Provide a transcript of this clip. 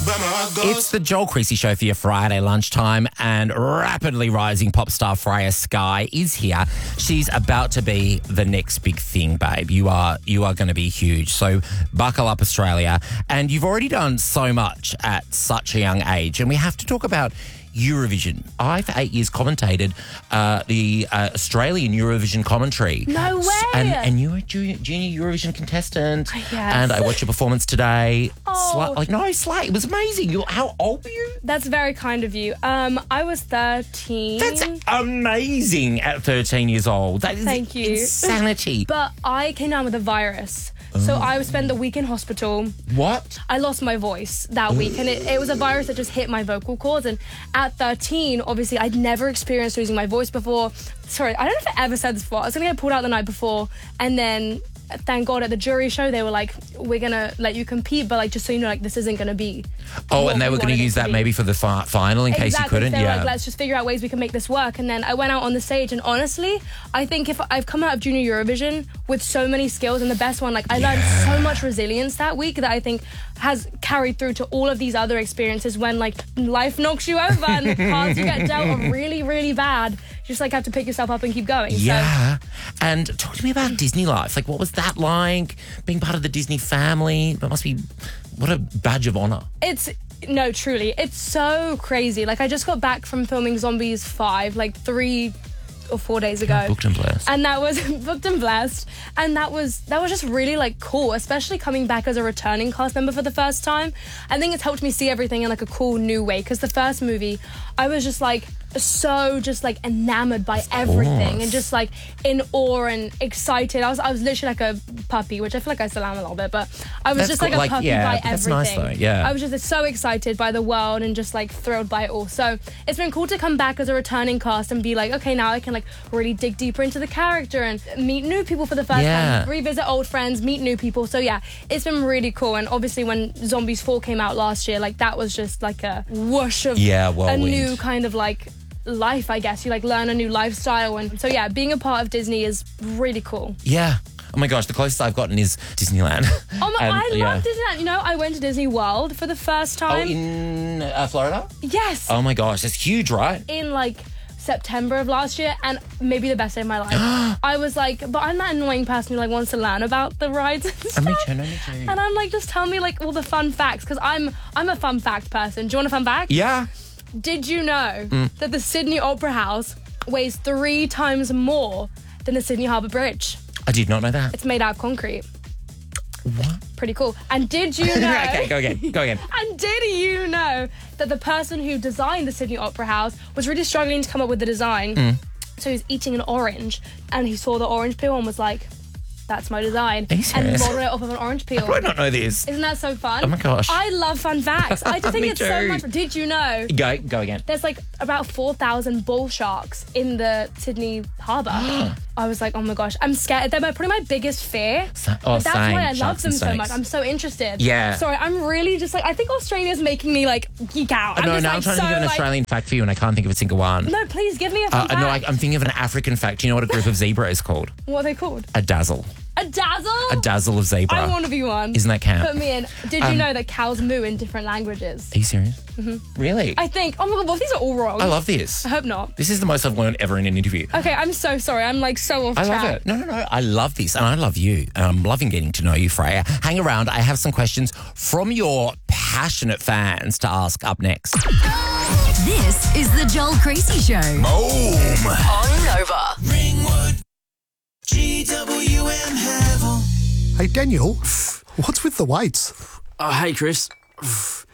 but my heart goes. It's the Joel Creasy Show for your Friday lunchtime, and rapidly rising pop star Freya Sky is here. She's about to be the next big thing, babe. You are going to be huge. So buckle up, Australia. And you've already done so much at such a young age, and we have to talk about Eurovision. I, for 8 years, commentated the Australian Eurovision commentary. No way! And you were a junior Eurovision contestant. Yes. And I watched your performance today. Oh. Slay. It was amazing. How old were you? That's very kind of you. I was 13. That's amazing at 13 years old. That is Thank you. insanity. But I came down with a virus. So I spent the week in hospital. What? I lost my voice that week, and it was a virus that just hit my vocal cords. And at 13, obviously, I'd never experienced losing my voice before. Sorry, I don't know if I ever said this before. I was going to get pulled out the night before, and then thank God at the jury show, they were like, we're going to let you compete, but like just so you know, like this isn't going to be. Oh, and they were going to use that maybe for the final in case you couldn't? They were Yeah. like, let's just figure out ways we can make this work. And then I went out on the stage, and honestly, I think if I've come out of Junior Eurovision with so many skills, and the best one, like I learned so much resilience that week that I think has carried through to all of these other experiences when like life knocks you over and the cards you get dealt are really, really bad. You just like have to pick yourself up and keep going. Yeah. And talk to me about Disney life. Like, what was that like? Being part of the Disney family? That must be, what a badge of honour. No, truly. It's so crazy. Like, I just got back from filming Zombies 5, like 3 or 4 days ago. Booked and blessed. And that was booked and blessed. And that was just really like cool, especially coming back as a returning cast member for the first time. I think it's helped me see everything in like a cool new way, because the first movie, I was just like so just like enamored by everything and just like in awe and excited. I was literally like a puppy, which I feel like I still am a little bit, but I was That's just cool. like a puppy by that's everything. nice though, yeah. I was just so excited by the world and just like thrilled by it all. So it's been cool to come back as a returning cast and be like, okay, now I can like really dig deeper into the character and meet new people for the first time, revisit old friends, meet new people. So yeah, it's been really cool. And obviously when Zombies 4 came out last year, like that was just like a whoosh of a new kind of like life, I guess. You like learn a new lifestyle, and so yeah, being a part of Disney is really cool. Yeah. Oh my gosh, the closest I've gotten is Disneyland. Oh my, I love Disneyland. You know, I went to Disney World for the first time. Oh, in Florida? Yes. Oh my gosh, that's huge, right? In like September of last year, and maybe the best day of my life. I was like, but I'm that annoying person who like wants to learn about the rides and stuff. Me too. And I'm like, just tell me like all the fun facts, because I'm a fun fact person. Do you want a fun fact? Yeah. Did you know that the Sydney Opera House weighs 3 times more than the Sydney Harbour Bridge? I did not know that. It's made out of concrete. What? Pretty cool. And did you know... Okay, go again. And did you know that the person who designed the Sydney Opera House was really struggling to come up with the design? So he was eating an orange, and he saw the orange peel and was like, that's my design. Are you serious? And modeled it off of an orange peel. How do I not know this? Isn't that so fun? Oh my gosh. I love fun facts. I just think Me it's too. so much. Did you know? Go again. There's like about 4,000 bull sharks in the Sydney Harbour. I was like, oh my gosh, I'm scared. They're probably my biggest fear. That's why I love them so much. I'm so interested. Yeah. Sorry, I'm really just like, I think Australia's making me like geek out. I'm trying to think of an Australian fact for you, and I can't think of a single one. No, please give me a fun fact. No, I'm thinking of an African fact. Do you know what a group of zebra is called? What are they called? A dazzle. A dazzle? A dazzle of zebra. I want to be one. Isn't that camp? Put me in. Did you know that cows moo in different languages? Are you serious? Really? I think. Oh my God, well, these are all wrong. I love this. I hope not. This is the most I've learned ever in an interview. Okay, I'm so sorry. I'm like so off track. I love it. No. I love this, and I love you. And I'm loving getting to know you, Freya. Hang around. I have some questions from your passionate fans to ask up next. This is the Joel Creasy Show. Boom. On Nova. Ringwood, GWM Havel. Hey, Daniel, what's with the weights? Oh, hey, Chris.